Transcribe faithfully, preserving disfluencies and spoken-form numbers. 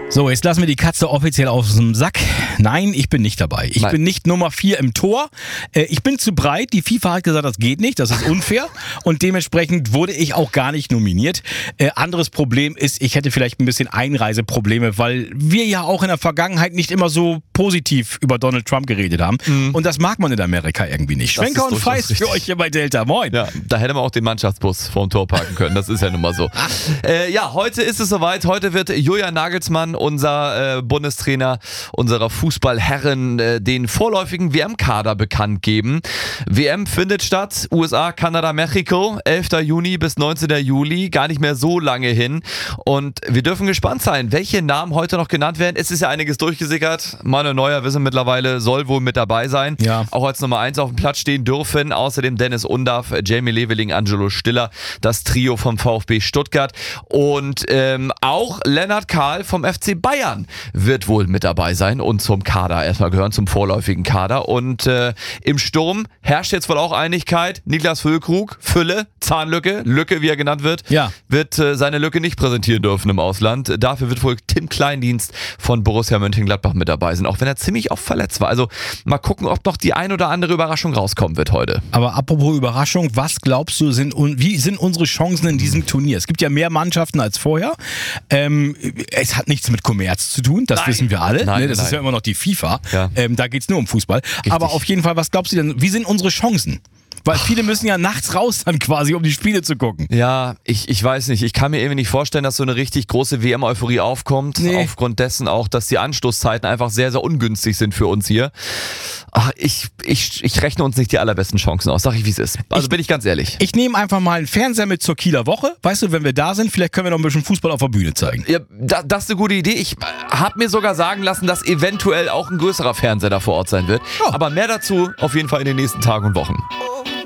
So, jetzt lassen wir die Katze offiziell aus dem Sack. Nein, ich bin nicht dabei. Ich Nein. bin nicht Nummer vier im Tor. Äh, ich bin zu breit. Die FIFA hat gesagt, das geht nicht, das ist unfair. Und dementsprechend wurde ich auch gar nicht nominiert. Äh, anderes Problem ist, ich hätte vielleicht ein bisschen Einreiseprobleme, weil wir ja auch in der Vergangenheit nicht immer so positiv über Donald Trump geredet haben. Mhm. Und das mag man in Amerika irgendwie nicht. Das Schwenker ist und Feist für euch hier bei Delta. Moin. Ja, da hätte man auch den Mannschaftsbus vorm Tor parken können. Das ist ja nun mal so. äh, ja, heute ist es soweit. Heute wird Julian Nagelsmann, unser äh, Bundestrainer unserer Fußballherren, äh, den vorläufigen W M-Kader bekannt geben. W M findet statt, U S A, Kanada, Mexiko, elfter Juni bis neunzehnter Juli, gar nicht mehr so lange hin. Und wir dürfen gespannt sein, welche Namen heute noch genannt werden. Es ist ja einiges durchgesickert. Manuel Neuer, wissen mittlerweile, soll wohl mit dabei sein. Ja. Auch als Nummer eins auf dem Platz stehen dürfen. Außerdem Dennis Undaff, Jamie Leveling, Angelo Stiller, das Trio vom VfB Stuttgart. Und ähm, auch Lennart Kahl vom F C Bayern wird wohl mit dabei sein und zum Kader erstmal gehören, zum vorläufigen Kader. Und äh, im Sturm herrscht jetzt wohl auch Einigkeit. Niklas Füllkrug, Fülle, Zahnlücke, Lücke, wie er genannt wird, Ja. wird äh, seine Lücke nicht präsentieren dürfen im Ausland. Dafür wird wohl Tim Kleindienst von Borussia Mönchengladbach mit dabei sein, auch wenn er ziemlich oft verletzt war. Also mal gucken, ob noch die ein oder andere Überraschung rauskommen wird heute. Aber apropos Überraschung, was glaubst du, sind un- wie sind unsere Chancen in diesem Turnier? Es gibt ja mehr Mannschaften als vorher. Ähm, es hat nichts mit Kommerz zu tun, das Nein. wissen wir alle. Nein, ne? Das nein. ist ja immer noch die FIFA. Ja. Ähm, da geht es nur um Fußball. Aber auf jeden Fall, was glaubst du denn, wie sind unsere Chancen? Weil viele müssen ja nachts raus dann quasi, um die Spiele zu gucken. Ja, ich, ich weiß nicht. Ich kann mir irgendwie nicht vorstellen, dass so eine richtig große W M-Euphorie aufkommt. Nee. Aufgrund dessen auch, dass die Anstoßzeiten einfach sehr, sehr ungünstig sind für uns hier. Ach, ich, ich, ich rechne uns nicht die allerbesten Chancen aus. Sag ich, wie es ist. Also Ich- bin ich ganz ehrlich. Ich nehme einfach mal einen Fernseher mit zur Kieler Woche. Weißt du, wenn wir da sind, vielleicht können wir noch ein bisschen Fußball auf der Bühne zeigen. Ja, da, das ist eine gute Idee. Ich habe mir sogar sagen lassen, dass eventuell auch ein größerer Fernseher da vor Ort sein wird. Ja. Aber mehr dazu auf jeden Fall in den nächsten Tagen und Wochen.